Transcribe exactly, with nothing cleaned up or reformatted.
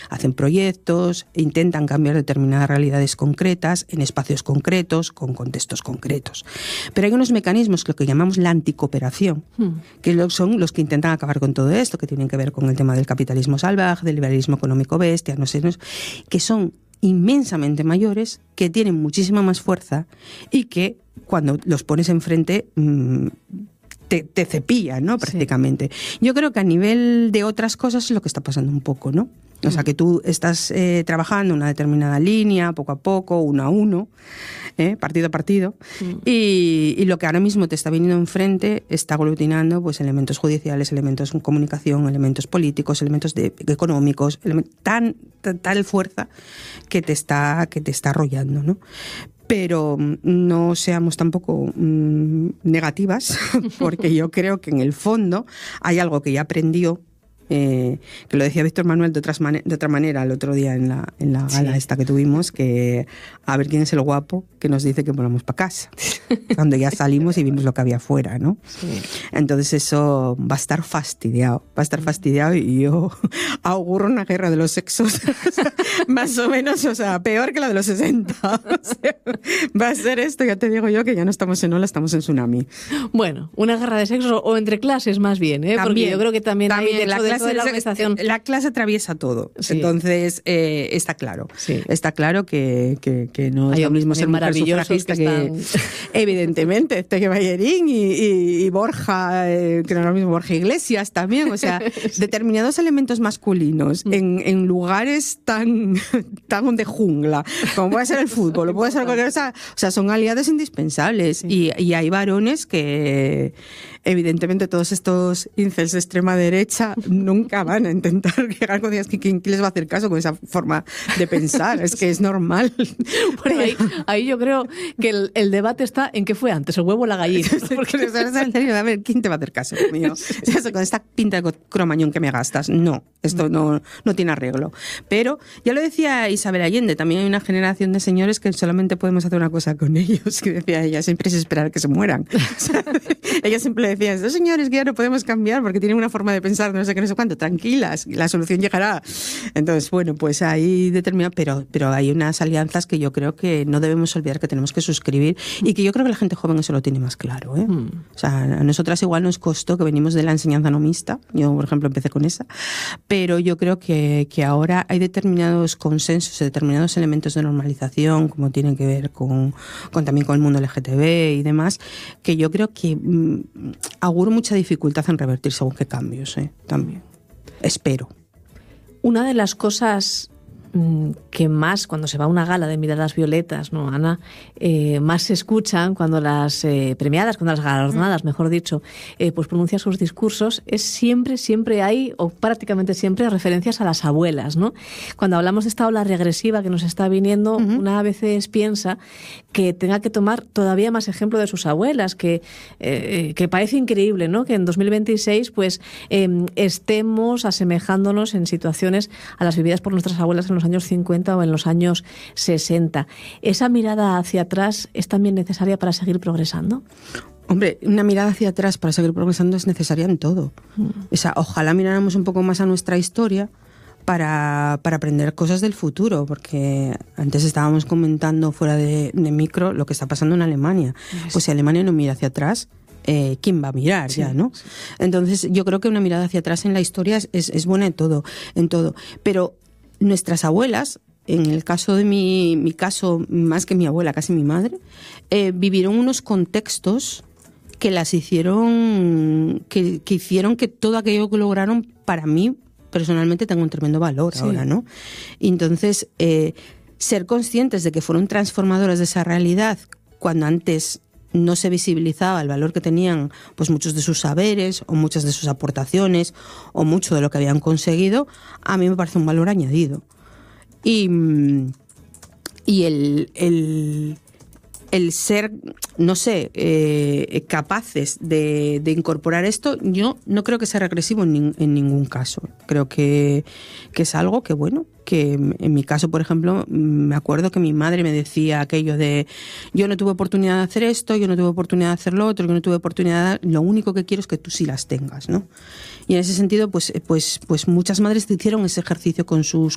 hacen proyectos, intentan cambiar determinadas realidades concretas en espacios concretos, con contextos concretos. Pero hay unos mecanismos, lo que llamamos la anticooperación, mm. que son los que intentan acabar con todo esto, que tienen que ver con el tema del capitalismo salvaje, del liberalismo económico bestia, no sé, no sé, que son inmensamente mayores, que tienen muchísima más fuerza y que cuando los pones enfrente mmm, te, te cepillan, ¿no? Prácticamente. Sí. Yo creo que a nivel de otras cosas es lo que está pasando un poco, ¿no? O sea, que tú estás eh, trabajando una determinada línea, poco a poco, uno a uno, eh, partido a partido, mm. y, y lo que ahora mismo te está viniendo enfrente está aglutinando pues, elementos judiciales, elementos de comunicación, elementos políticos, elementos de, económicos, elementos, tan, tan, tal fuerza que te está, que te está arrollando, ¿no? Pero no seamos tampoco mmm, negativas, porque yo creo que en el fondo hay algo que ya aprendió, Eh, que lo decía Víctor Manuel de, otras man- de otra manera el otro día en la, en la gala sí. esta que tuvimos, que a ver quién es el guapo que nos dice que volvamos para casa, cuando ya salimos y vimos lo que había afuera, ¿no? Sí. Entonces eso va a estar fastidiado, va a estar fastidiado y yo auguro una guerra de los sexos más o menos, o sea, peor que la de los sesenta. O sea, va a ser esto, ya te digo yo, que ya no estamos en ola, estamos en tsunami. Bueno, una guerra de sexos o entre clases más bien, ¿eh? También, porque yo creo que también, también hay la clase de la organización. La clase atraviesa todo, sí. Entonces eh, está claro, sí. está claro que, que, que no es hay lo mismo ser mujer sufragista que, que están... evidentemente, Tegue Ballerín y, y, y Borja, eh, que no es lo mismo, Borja Iglesias también, o sea, sí. determinados elementos masculinos mm. en, en lugares tan, tan de jungla, como puede ser el fútbol, o puede ser cualquier cosa, o sea, son aliados indispensables, sí. y, y hay varones que evidentemente todos estos incels de extrema derecha nunca van a intentar llegar con ellas. ¿Quién les va a hacer caso con esa forma de pensar? Es que es normal. Bueno, ahí, ahí yo creo que el, el debate está en qué fue antes, el huevo o la gallina. Porque a ver, ¿quién te va a hacer caso, mío? Eso, con esta pinta de cromañón que me gastas. No, esto no, no tiene arreglo. Pero ya lo decía Isabel Allende, también hay una generación de señores que solamente podemos hacer una cosa con ellos, que decía ella, siempre es esperar que se mueran. O sea, ella siempre decía, estos señores que ya no podemos cambiar porque tienen una forma de pensar, no sé qué, no sé cuánto, tranquilas, la solución llegará. Entonces, bueno, pues ahí determinado, pero, pero hay unas alianzas que yo creo que no debemos olvidar que tenemos que suscribir y que yo creo que la gente joven eso lo tiene más claro, ¿eh? Mm. O sea, a nosotras igual nos costó, que venimos de la enseñanza nomista, yo por ejemplo empecé con esa, pero yo creo que, que ahora hay determinados consensos, determinados elementos de normalización, como tienen que ver con, con también con el mundo L G T B y demás, que yo creo que mmm, auguro mucha dificultad en revertir según qué cambios, ¿eh? También. Espero. Una de las cosas que más, cuando se va a una gala de miradas violetas, ¿no, Ana? Eh, más se escuchan cuando las eh, premiadas, cuando las galardonadas, mejor dicho, eh, pues pronuncian sus discursos, es siempre, siempre hay, o prácticamente siempre, referencias a las abuelas, ¿no? Cuando hablamos de esta ola regresiva que nos está viniendo, uh-huh. una a veces piensa que tenga que tomar todavía más ejemplo de sus abuelas, que, eh, que parece increíble, ¿no? Que en dos mil veintiséis, pues, eh, estemos asemejándonos en situaciones a las vividas por nuestras abuelas en los años cincuenta o en los años sesenta. ¿Esa mirada hacia atrás es también necesaria para seguir progresando? Hombre, una mirada hacia atrás para seguir progresando es necesaria en todo. Mm. O sea, ojalá miráramos un poco más a nuestra historia para, para aprender cosas del futuro, porque antes estábamos comentando fuera de, de micro lo que está pasando en Alemania. Sí. Pues si Alemania no mira hacia atrás, Eh, ¿quién va a mirar sí, ya, no? Sí. Entonces, yo creo que una mirada hacia atrás en la historia es, es, es buena en todo, en todo. Pero nuestras abuelas, en el caso de mi, mi caso, más que mi abuela, casi mi madre, eh, vivieron unos contextos que las hicieron, que, que hicieron que todo aquello que lograron, para mí, personalmente, tenga un tremendo valor sí. ahora, ¿no? Y entonces, eh, ser conscientes de que fueron transformadoras de esa realidad, cuando antes no se visibilizaba el valor que tenían pues muchos de sus saberes o muchas de sus aportaciones o mucho de lo que habían conseguido, a mí me parece un valor añadido. Y, y el, el, el ser, no sé, eh, capaces de, de incorporar esto, yo no creo que sea regresivo en, nin, en ningún caso. Creo que, que es algo que, bueno, que en mi caso, por ejemplo, me acuerdo que mi madre me decía aquello de yo no tuve oportunidad de hacer esto, yo no tuve oportunidad de hacer lo otro, yo no tuve oportunidad de... lo único que quiero es que tú sí las tengas, ¿no? Y en ese sentido, pues, pues, pues muchas madres hicieron ese ejercicio con sus